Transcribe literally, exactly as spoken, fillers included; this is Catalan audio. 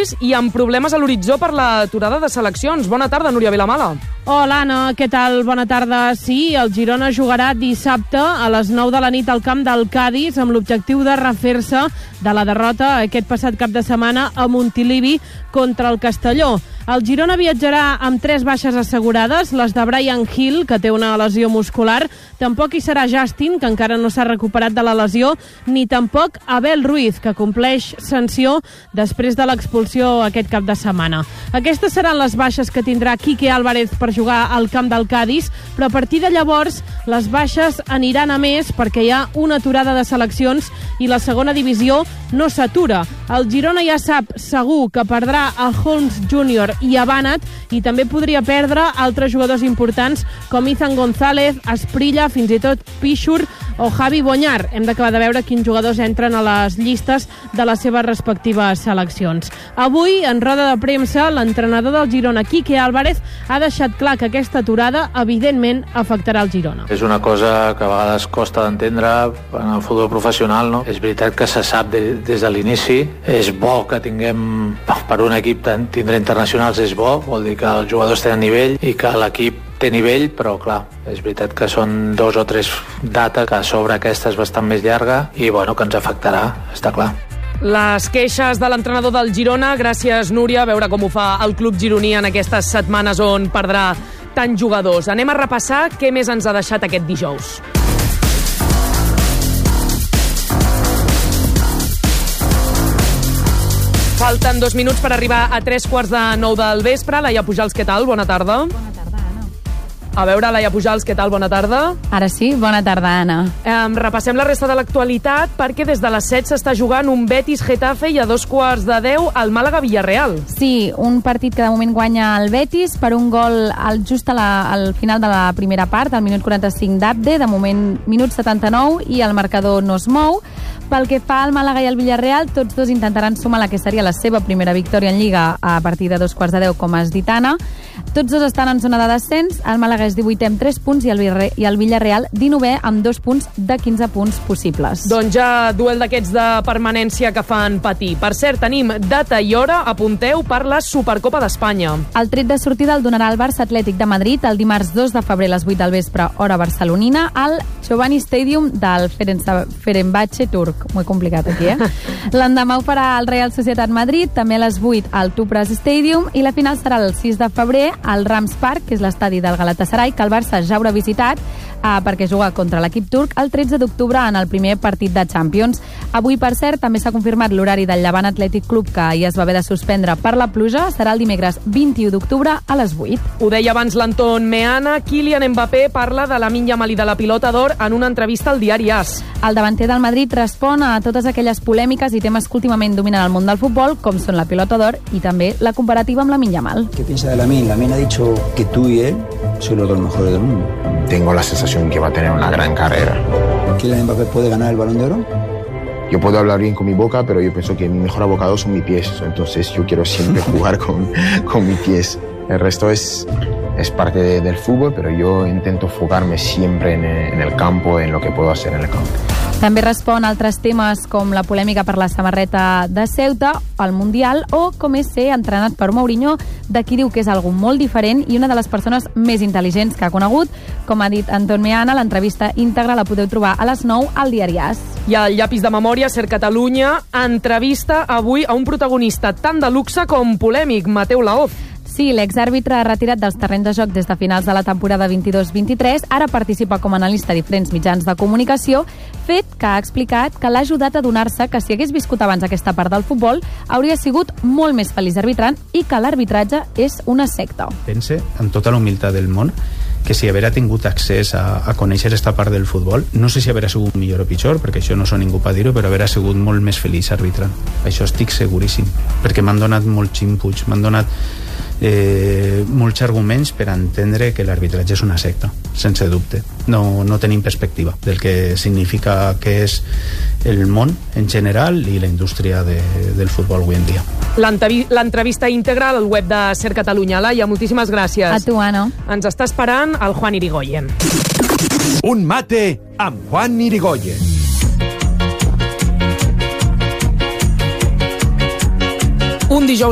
Cadis i amb problemes a l'horitzó per l'aturada de seleccions. Bona tarda, Núria Vilamala. Hola, Anna, què tal? Bona tarda. Sí, el Girona jugarà dissabte a les nou de la nit al camp del Cadis amb l'objectiu de refer-se de la derrota aquest passat cap de setmana a Montilivi contra el Castelló. El Girona viatjarà amb tres baixes assegurades, les de Brian Hill, que té una lesió muscular, tampoc hi serà Justin, que encara no s'ha recuperat de la lesió, ni tampoc Abel Ruiz, que compleix sanció després de l'expulsió aquest cap de setmana. Aquestes seran les baixes que tindrà Quique Álvarez per jugar al camp del Cadis, però a partir de llavors les baixes aniran a més perquè hi ha una aturada de seleccions i la segona divisió no s'atura. El Girona ja sap segur que perdrà a Holmes júnior i a Banat, i també podria perdre altres jugadors importants com Izan González, Asprilla, fins i tot Pichur o Javi Boñar. Hem d'acabar de veure quins jugadors entren a les llistes de les seves respectives seleccions. Avui, en roda de premsa, l'entrenador del Girona, Quique Álvarez, ha deixat clar que aquesta aturada evidentment afectarà el Girona. És una cosa que a vegades costa d'entendre en el futbol professional, no? És veritat que se sap de, des de l'inici. És bo que tinguem, per un equip tindre internacionals és bo, vol dir que els jugadors tenen nivell i que l'equip té nivell, però clar, és veritat que són dos o tres dates, que a sobre aquesta és bastant més llarga i bueno, que ens afectarà, està clar. Les queixes de l'entrenador del Girona, gràcies Núria, a veure com ho fa el club gironí en aquestes setmanes on perdrà tants jugadors. Anem a repassar què més ens ha deixat aquest dijous. Falten dos minuts per arribar a tres quarts de nou del vespre. Laia Pujals, què tal? Bona tarda. Bona tarda, Anna. A veure, Laia Pujals, què tal? Bona tarda. Ara sí, bona tarda, Anna. Eh, repassem la resta de l'actualitat perquè des de les set s'està jugant un Betis-Getafe i a dos quarts de deu el Màlaga-Villarreal. Sí, un partit que de moment guanya el Betis per un gol al, just a la, al final de la primera part, al minut quaranta-cinc d'Abde, de moment minut setanta-nou i el marcador no es mou. Pel que fa al Màlaga i al Villarreal, tots dos intentaran sumar la que seria la seva primera victòria en Lliga a partir de dos quarts de deu, com has dit, Anna. Tots dos estan en zona de descens. El Màlaga és divuitè amb tres punts i el, i el Villarreal dinovè amb dos punts de quinze punts possibles. Doncs ja duel d'aquests de permanència que fan patir. Per cert, tenim data i hora, apunteu, per la Supercopa d'Espanya. El tret de sortida el donarà el Barça Atlètic de Madrid el dimarts dos de febrer a les vuit del vespre, hora barcelonina, al Giovanni Stadium del Fenerbahçe turc. Molt complicat aquí, eh? L'endemà ho farà el Real Societat Madrid, també a les vuit al Tupras Stadium, i la final serà el sis de febrer al Rams Park, que és l'estadi del Galatasaray, que el Barça ja haurà visitat eh, perquè juga contra l'equip turc el tretze d'octubre en el primer partit de Champions. Avui, per cert, també s'ha confirmat l'horari del Llevant Atlètic Club, que ja es va haver de suspendre per la pluja. Serà el dimecres vint-i-u d'octubre a les vuit. Ho deia abans l'Anton Meana, Kylian Mbappé parla de Lamine Yamal i de la pilota d'or en una entrevista al diari AS. El davanter del Madrid respon a totes aquelles polèmiques i temes que últimament dominen el món del futbol, com són la pilota d'or i també la comparativa amb Lamine Yamal. ¿Qué piensa de Lamine? Lamine ha dicho que tú y él sois los dos mejores del mundo. Tengo la sensación que va a tener una gran carrera. ¿Kylian Mbappé puede ganar el Balón de Oro? Yo puedo hablar bien con mi boca, pero yo pienso que mi mejor abocado son mis pies. Entonces yo quiero siempre jugar con, con mis pies. El resto es, es parte de, del fútbol, pero yo intento enfocarme siempre en el, en el campo, en lo que puedo hacer en el campo. També respon a altres temes com la polèmica per la samarreta de Ceuta, el Mundial, o com és ser entrenat per Mourinho, de qui diu que és algo molt diferent i una de les persones més intel·ligents que ha conegut. Com ha dit Anton Meana, l'entrevista íntegra la podeu trobar a les nou al diari AS. I el llapis de memòria, Ser Catalunya, entrevista avui a un protagonista tant de luxe com polèmic, Mateu Laoz. Sí, l'exàrbitre retirat dels terrenys de joc des de finals de la temporada vint-i-dos vint-i-tres ara participa com a analista a diferents mitjans de comunicació, fet que ha explicat que l'ha ajudat a adonar-se que si hagués viscut abans aquesta part del futbol hauria sigut molt més feliç arbitrant i que l'arbitratge és una secta. Pense, amb tota la humilitat del món, que si haver tingut accés a, a conèixer aquesta part del futbol, no sé si haver sigut millor o pitjor, perquè això no són ningú per dir-ho, però haver sigut molt més feliç arbitrant. Això estic seguríssim, perquè m'han donat molts inputs, m'han donat eh, molts arguments per entendre que l'arbitratge és una secta, sense dubte. No, no tenim perspectiva del que significa que és el món en general i la indústria de, del futbol avui en dia. L'entrevista íntegra al web de Ser Catalunya. Laia, moltíssimes gràcies. A tu, Anna. Ens està esperant el Juan Irigoyen. Un mate amb Juan Irigoyen. Un dijous